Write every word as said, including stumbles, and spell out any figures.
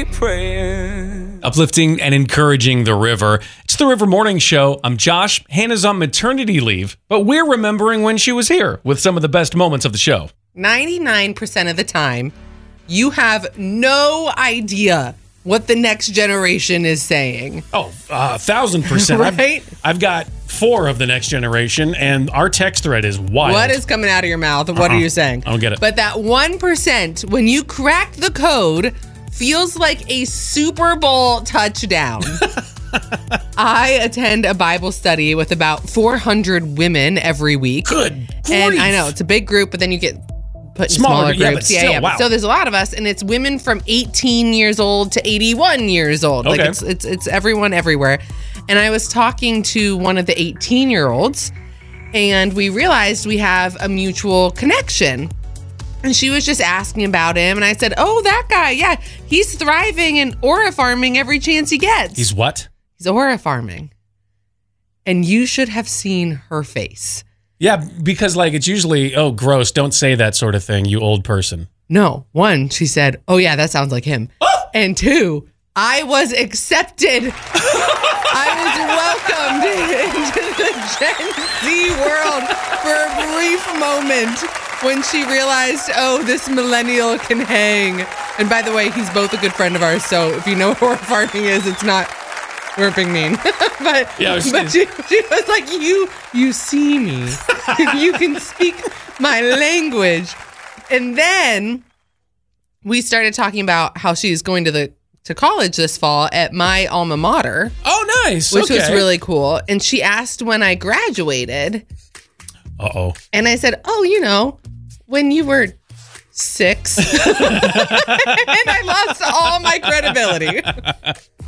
keep praying. Uplifting and encouraging the river. It's the River Morning Show. I'm Josh. Hannah's on maternity leave, but we're remembering when she was here with some of the best moments of the show. ninety-nine percent of the time, you have no idea what the next generation is saying. Oh, a uh, thousand percent. Right? I've, I've got four of the next generation, and our text thread is wild. What is coming out of your mouth? What uh-uh. are you saying? I don't get it. But that one percent, when you crack the code, feels like a Super Bowl touchdown. I attend a Bible study with about four hundred women every week. Good grief. And I know, it's a big group, but then you get put in Smaller, smaller yeah, groups. but Yeah, still, yeah. wow. But so there's a lot of us, and it's women from eighteen years old to eighty-one years old. Okay. Like it's it's it's everyone everywhere. And I was talking to one of the eighteen-year-olds, and we realized we have a mutual connection. And she was just asking about him, and I said, "Oh, that guy, yeah, he's thriving and aura farming every chance he gets." He's what? He's aura farming. And you should have seen her face. Yeah, because like it's usually, oh, gross, don't say that sort of thing, you old person. No. One, she said, "Oh, yeah, that sounds like him." And two, I was accepted. I was welcomed into the Gen Z world for a brief moment when she realized, oh, this millennial can hang. And by the way, he's both a good friend of ours, so if you know what aura farming is, it's not... We're being mean. but yeah, but she, she was like, you you see me. You can speak my language. And then we started talking about how she's going to the to college this fall at my alma mater. Oh, nice. Which okay. was really cool. And she asked when I graduated. Uh-oh. And I said, oh, you know, when you were six. And I lost all my credibility.